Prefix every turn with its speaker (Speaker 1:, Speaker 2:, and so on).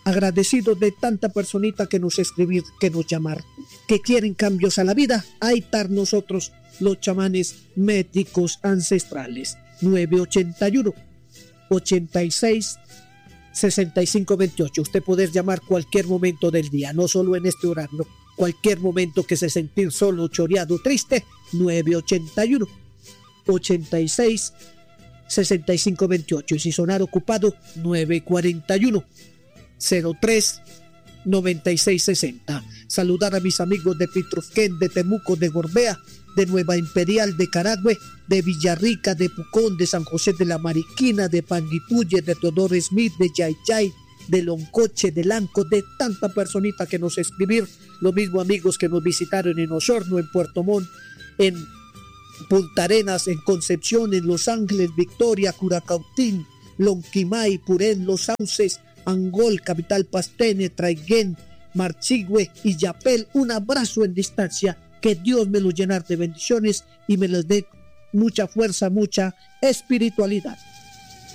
Speaker 1: agradecidos de tanta personita que nos escribir, que nos llamar, que quieren cambios a la vida. Ahí están nosotros, los chamanes médicos ancestrales. 981 86 65 28. Usted puede llamar cualquier momento del día, no solo en este horario, cualquier momento que se sentir solo, choreado, triste. 981 86 65 28. Y si sonar ocupado, 941 03 96 60. Saludar a mis amigos de Pitrufquén, de Temuco, de Gorbea, de Nueva Imperial, de Caragüe, de Villarrica, de Pucón, de San José de la Mariquina, de Panguipulli, de Teodoro Smith, de Yayay, de Loncoche, de Lanco, de tanta personita que nos escribir. Lo mismo amigos que nos visitaron en Osorno, en Puerto Montt, en Punta Arenas, en Concepción, en Los Ángeles, Victoria, Curacautín, Lonquimay, Purén, Los Sauces, Angol, Capital Pastene, Traiguén, Marchigüe y Yapel. Un abrazo en distancia. Que Dios me los llene de bendiciones y me les dé mucha fuerza, mucha espiritualidad.